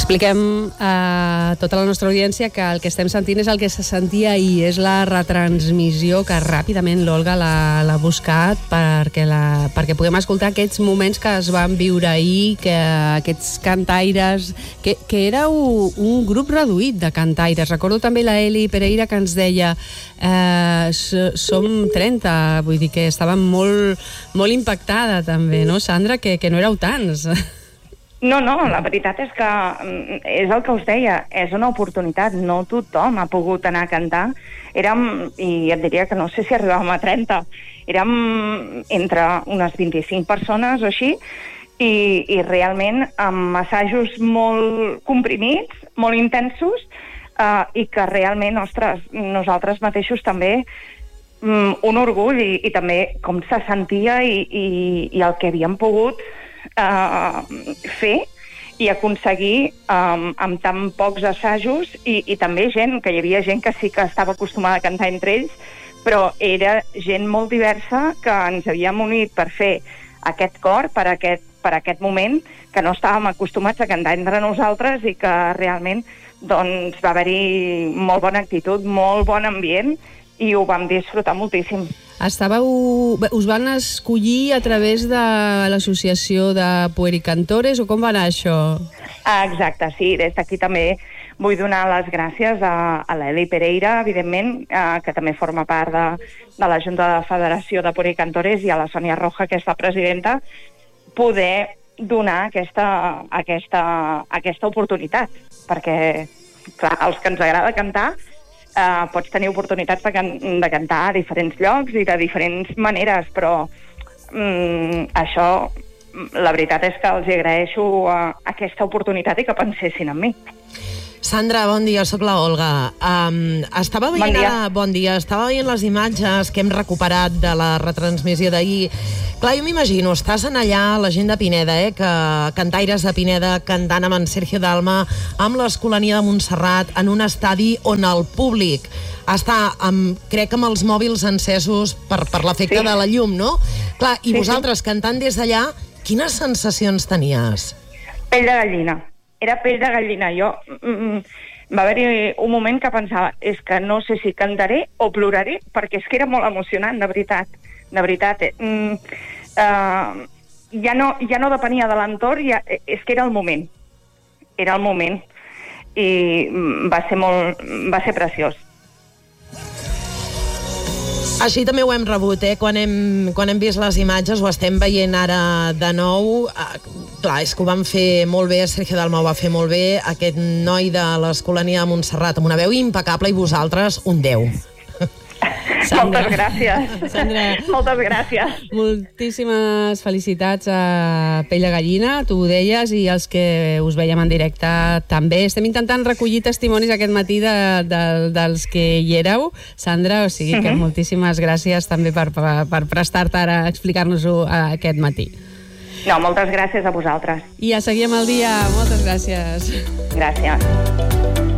Expliquem a tota la nostra audiència que el que estem sentint és el que se sentia ahir, és la retransmissió que ràpidament l'Olga l'ha buscat perquè puguem escoltar aquests moments que es van viure ahir, que aquests cantaires, que éreu un grup reduït de cantaires. Recordo també la Eli Pereira que ens deia som 30, vull dir que estava molt impactada també, no, Sandra? Que no éreu tants. No, la veritat és que és el que us deia, és una oportunitat, no tothom ha pogut anar a cantar. Érem, i et diria que no sé si arribàvem a 30, érem entre unes 25 persones o així, i realment amb assajos molt comprimits, molt intensos, i que realment, ostres, nosaltres mateixos també un orgull i també com se sentia i el que havíem pogut fer i aconseguir amb tan pocs assajos i també gent, que hi havia gent que sí que estava acostumada a cantar entre ells, però era gent molt diversa que ens havíem unit per fer aquest cor, per aquest moment, que no estàvem acostumats a cantar entre nosaltres i que realment doncs, va haver-hi molt bona actitud, molt bon ambient i ho vam disfrutar moltíssim. Us van escollir a través de l'associació de Puericantores o com va anar això? Exacte, sí. Des d'aquí també vull donar les gràcies a l'Eli Pereira, evidentment, que també forma part de la Junta de Federació de Puericantores, i a la Sònia Roja, que és la presidenta, poder donar aquesta oportunitat. Perquè, clar, els que ens agrada cantar pots tenir oportunitats de cantar a diferents llocs i de diferents maneres, però això, la veritat és que els agraeixo aquesta oportunitat i que pensessin en mi. Sandra, bon dia, soc la Olga. Estava veient les imatges que hem recuperat de la retransmissió d'ahir. Clar, jo m'imagino, estàs en allà, la gent de Pineda, que cantaires de Pineda cantant amb en Sergio Dalma, amb l'Escolania de Montserrat, en un estadi on el públic està, crec que amb els mòbils encesos per l'efecte de la llum, no? Clar, i vosaltres cantant des d'allà, quines sensacions tenies? Pell de gallina. Era pell de gallina. Va haver-hi un moment que pensava, és que no sé si cantaré o ploraré, perquè és que era molt emocionant, de veritat. De veritat. Ja no depenia de l'entorn, és que era el moment. Era el moment. I va ser preciós. Així també ho hem rebut, quan hem vist les imatges, ho estem veient ara de nou. Clar, és que ho van fer molt bé, Sergio Dalma ho va fer molt bé, aquest noi de l'Escolania de Montserrat, amb una veu impecable, i vosaltres un 10. Sandra. Moltes gràcies. Sandra, moltes gràcies. Moltíssimes felicitats a Pell de Gallina, tu ho deies, i els que us veiem en directe també. Estem intentant recollir testimonis aquest matí dels que hi éreu, Sandra, o sigui que moltíssimes gràcies també per prestar-te ara a explicar-nos-ho aquest matí. No, moltes gràcies a vosaltres. I a seguir amb el dia. Moltes gràcies. Gràcies.